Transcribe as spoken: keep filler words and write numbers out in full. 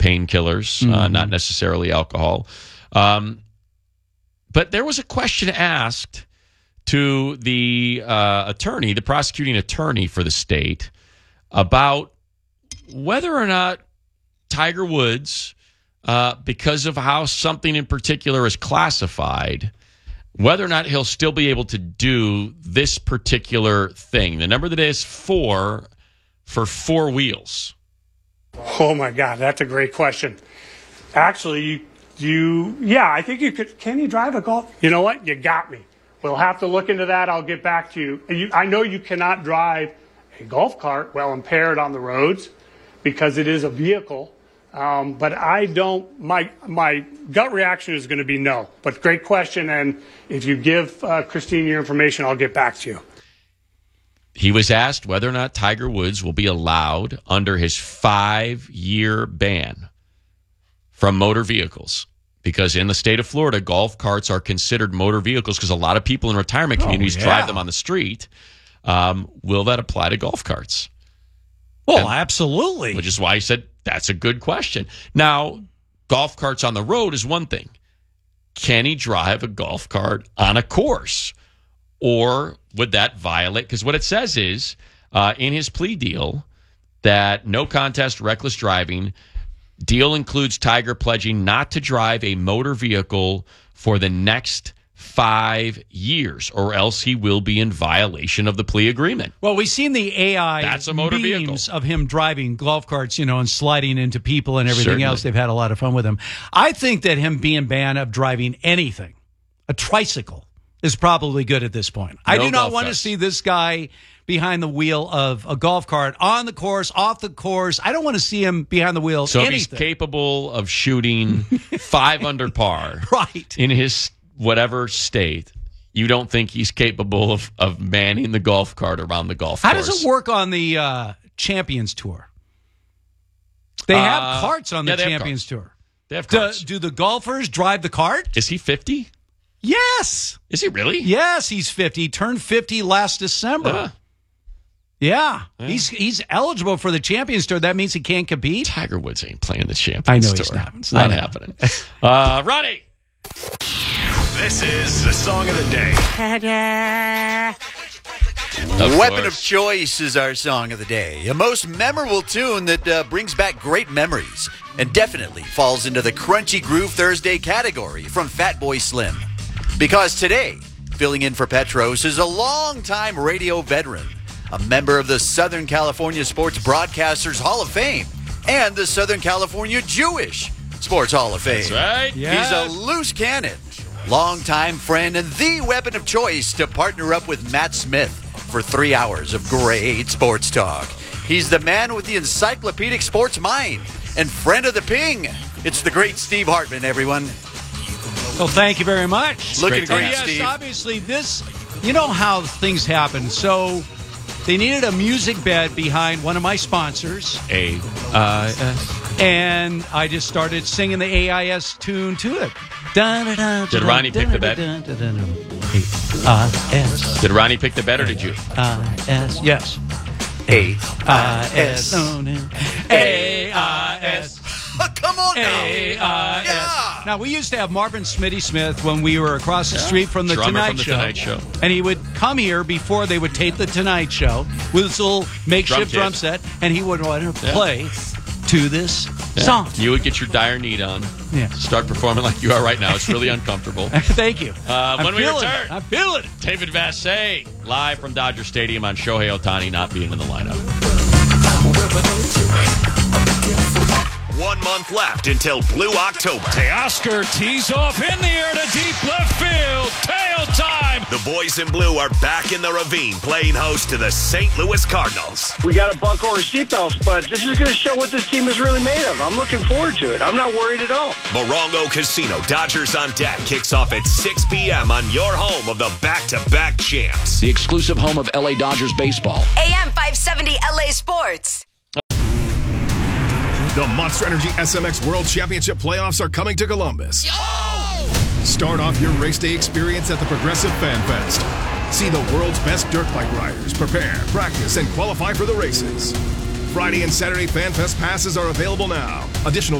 painkillers, mm-hmm. uh, not necessarily alcohol. Um, but there was a question asked to the uh, attorney, the prosecuting attorney for the state, about whether or not Tiger Woods, uh, because of how something in particular is classified, whether or not he'll still be able to do this particular thing. The number of the day is four for four wheels. Oh, my God, that's a great question. Actually, you, you yeah, I think you could. Can you drive a golf? You know what? You got me. We'll have to look into that. I'll get back to you. you. I know you cannot drive a golf cart while impaired on the roads because it is a vehicle. Um, but I don't, my my gut reaction is going to be no. But great question, and if you give uh, Christine your information, I'll get back to you. He was asked whether or not Tiger Woods will be allowed under his five-year ban from motor vehicles. Because in the state of Florida, golf carts are considered motor vehicles because a lot of people in retirement communities oh, yeah. drive them on the street. Um, will that apply to golf carts? Well, and, absolutely. Which is why he said that's a good question. Now, golf carts on the road is one thing. Can he drive a golf cart on a course? Or would that violate? Because what it says is, uh, in his plea deal, that no contest, reckless driving, deal includes Tiger pledging not to drive a motor vehicle for the next five years, or else he will be in violation of the plea agreement. Well, we've seen the A I That's a motor memes vehicle. of him driving golf carts, you know, and sliding into people and everything Certainly. else. They've had a lot of fun with him. I think that him being banned of driving anything, a tricycle, is probably good at this point. No I do not want fest. to see this guy behind the wheel of a golf cart on the course, off the course. I don't want to see him behind the wheel. So anything. if he's capable of shooting five under par right. in his whatever state, you don't think he's capable of, of manning the golf cart around the golf How course? How does it work on the uh, Champions Tour? They have uh, carts on the yeah, Champions Tour. They have carts. Do, do the golfers drive the cart? Is he fifty? Yes. Is he really? Yes, he's fifty. He turned fifty last December. Uh, yeah. yeah. He's he's eligible for the Champions Tour. That means he can't compete? Tiger Woods ain't playing the Champions I know Tour. he's not. It's not, not happening. uh, Ronnie. This is the song of the day. Of Weapon of Choice is our song of the day. A most memorable tune that uh, brings back great memories and definitely falls into the Crunchy Groove Thursday category from Fatboy Slim. Because today, filling in for Petros is a longtime radio veteran, a member of the Southern California Sports Broadcasters Hall of Fame and the Southern California Jewish Sports Hall of Fame. That's right. Yes. He's a loose cannon, longtime friend, and the weapon of choice to partner up with Matt Smith for three hours of great sports talk. He's the man with the encyclopedic sports mind and friend of the ping. It's the great Steve Hartman, everyone. Well, thank you very much. Looking great, yes, Steve. Obviously, this, you know how things happen. So they needed a music bed behind one of my sponsors. A I S. And I just started singing the A I S tune to it. Did Ronnie pick the bed? A I S. Did Ronnie pick the bed or did you? A I S. Yes. A I S. A I S. Come on now. A I S. Yeah. Now, we used to have Marvin Smitty Smith when we were across the Yeah. street from the Drummer Tonight from the Show. Tonight Show. And he would come here before they would tape the Tonight Show with his little makeshift Drum drum, kit. set, and he would want to Yeah. play to this Yeah. song. You would get your dire need on. Yeah. Start performing like you are right now. It's really uncomfortable. Thank you. Uh, I'm when we feeling return, it. I'm feeling it. David Vassay, live from Dodger Stadium on Shohei Ohtani not being in the lineup. One month left until Blue October. Teoscar tees off in the air to deep left field. Tail time. The boys in blue are back in the ravine playing host to the Saint Louis Cardinals. We got to buckle our seatbelts, but this is going to show what this team is really made of. I'm looking forward to it. I'm not worried at all. Morongo Casino, Dodgers on Deck, kicks off at six p.m. on your home of the back-to-back champs. The exclusive home of L A Dodgers baseball. A M five seventy L A Sports. The Monster Energy S M X World Championship playoffs are coming to Columbus. Yo! Start off your race day experience at the Progressive Fan Fest. See the world's best dirt bike riders prepare, practice, and qualify for the races. Friday and Saturday Fan Fest passes are available now. Additional